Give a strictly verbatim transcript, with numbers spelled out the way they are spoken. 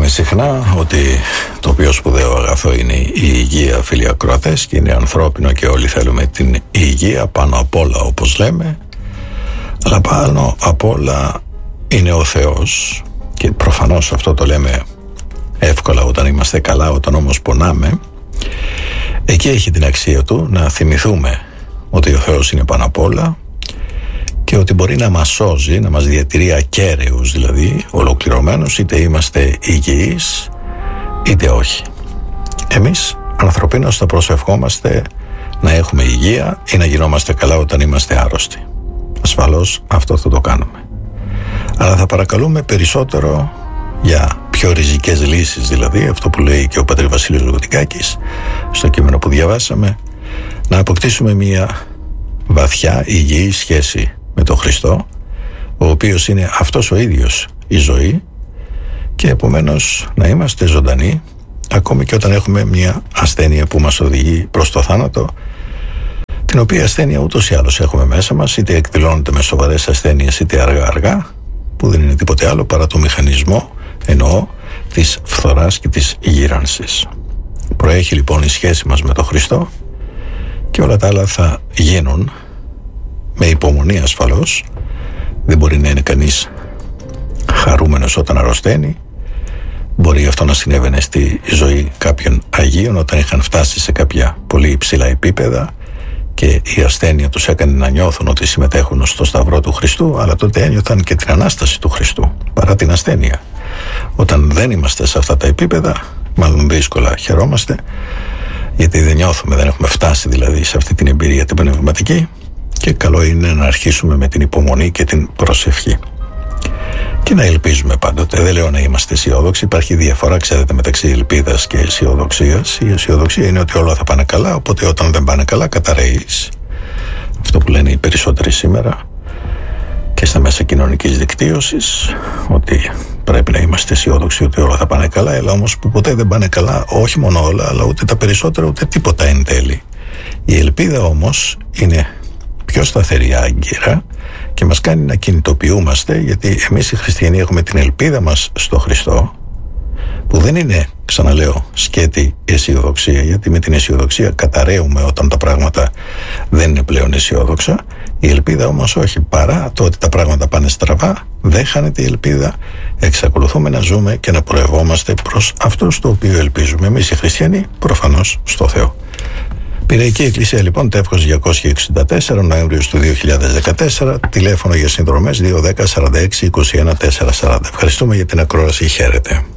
Λέμε συχνά ότι το πιο σπουδαίο αγαθό είναι η υγεία, φίλοι ακροατές, και είναι ανθρώπινο και όλοι θέλουμε την υγεία πάνω απ' όλα, όπως λέμε, αλλά πάνω απ' όλα είναι ο Θεός, και προφανώς αυτό το λέμε εύκολα όταν είμαστε καλά. Όταν όμως πονάμε, εκεί έχει την αξία του να θυμηθούμε ότι ο Θεός είναι πάνω απ' όλα και ότι μπορεί να μας σώζει, να μας διατηρεί ακέραιους, δηλαδή ολοκληρωμένους, είτε είμαστε υγιείς είτε όχι. Εμείς ανθρωπίνως θα προσευχόμαστε να έχουμε υγεία ή να γινόμαστε καλά όταν είμαστε άρρωστοι. Ασφαλώς αυτό θα το κάνουμε, αλλά θα παρακαλούμε περισσότερο για πιο ριζικές λύσεις, δηλαδή αυτό που λέει και ο πατήρ Βασίλειος Λογωτικάκης στο κείμενο που διαβάσαμε, να αποκτήσουμε μια βαθιά υγιή σχέση με τον Χριστό, ο οποίος είναι αυτός ο ίδιος η ζωή, και επομένως να είμαστε ζωντανοί ακόμη και όταν έχουμε μια ασθένεια που μας οδηγεί προς το θάνατο, την οποία ασθένεια ούτως ή άλλως έχουμε μέσα μας, είτε εκδηλώνεται με σοβαρές ασθένειες είτε αργά αργά, που δεν είναι τίποτε άλλο παρά το μηχανισμό, εννοώ, της φθοράς και της γύρανσης. Προέχει λοιπόν η σχέση μας με τον Χριστό και όλα τα άλλα θα γίνουν με υπομονή, ασφαλώς. Δεν μπορεί να είναι κανείς χαρούμενος όταν αρρωσταίνει. Μπορεί αυτό να συνέβαινε στη ζωή κάποιων Αγίων όταν είχαν φτάσει σε κάποια πολύ υψηλά επίπεδα και η ασθένεια τους έκανε να νιώθουν ότι συμμετέχουν στο Σταυρό του Χριστού, αλλά τότε ένιωθαν και την Ανάσταση του Χριστού παρά την ασθένεια. Όταν δεν είμαστε σε αυτά τα επίπεδα, μάλλον δύσκολα χαιρόμαστε, γιατί δεν νιώθουμε, δεν έχουμε φτάσει δηλαδή σε αυτή την εμπειρία την πνευματική, και καλό είναι να αρχίσουμε με την υπομονή και την προσευχή και να ελπίζουμε πάντοτε. Δεν λέω να είμαστε αισιόδοξοι, υπάρχει διαφορά, ξέρετε, μεταξύ ελπίδας και αισιοδοξίας. Η αισιοδοξία είναι ότι όλα θα πάνε καλά, οπότε όταν δεν πάνε καλά καταραίεις. Αυτό που λένε οι περισσότεροι σήμερα και στα μέσα κοινωνικής δικτύωσης, ότι πρέπει να είμαστε αισιόδοξοι ότι όλα θα πάνε καλά, αλλά όμως που ποτέ δεν πάνε καλά, όχι μόνο όλα, αλλά ούτε τα περισσότερα, ούτε τίποτα εν τέλει. Η ελπίδα όμως είναι πιο σταθερή άγκυρα και μας κάνει να κινητοποιούμαστε, γιατί εμείς οι χριστιανοί έχουμε την ελπίδα μας στο Χριστό, που δεν είναι, ξαναλέω, σκέτη αισιοδοξία, γιατί με την αισιοδοξία καταραίουμε όταν τα πράγματα δεν είναι πλέον αισιόδοξα. Η ελπίδα όμως όχι, παρά το ότι τα πράγματα πάνε στραβά, δεν χάνεται η ελπίδα. Εξακολουθούμε να ζούμε και να προευόμαστε προς αυτό στο οποίο ελπίζουμε εμείς οι χριστιανοί, προφανώς στο Θεό. Πειραϊκή Εκκλησία λοιπόν, Τεύχος διακόσια εξήντα τέσσερα, Νοέμβριος του δύο χιλιάδες δεκατέσσερα, τηλέφωνο για συνδρομές δύο ένα μηδέν σαράντα έξι είκοσι ένα τετρακόσια σαράντα. Ευχαριστούμε για την ακρόαση, χαίρετε.